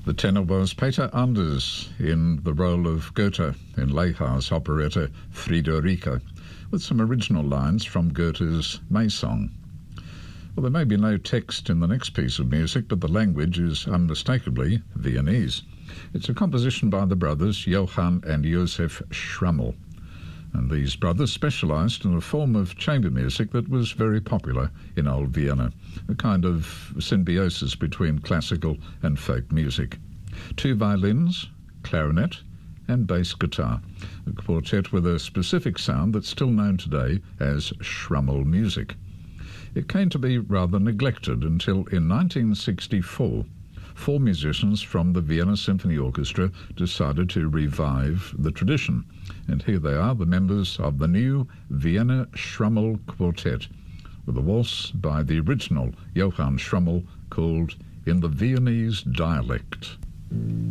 The tenor was Peter Anders in the role of Goethe in Lehár's operetta Friederike, with some original lines from Goethe's May Song. Well, there may be no text in the next piece of music, but the language is unmistakably Viennese. It's a composition by the brothers Johann and Josef Schrammel, and these brothers specialised in a form of chamber music that was very popular in Old Vienna, a kind of symbiosis between classical and folk music. 2 violins, clarinet and bass guitar, a quartet with a specific sound that's still known today as Schrammel music. It came to be rather neglected until in 1964, 4 musicians from the Vienna Symphony Orchestra decided to revive the tradition. And here they are, the members of the new Vienna Schrammel Quartet, with a waltz by the original Johann Schrammel called In the Viennese Dialect.